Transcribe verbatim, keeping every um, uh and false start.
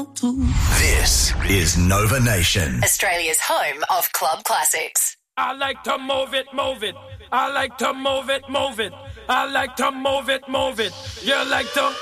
This is Nova Nation. Australia's home of club classics. I like to move it, move it. I like to move it, move it. I like to move it, move it. You like to...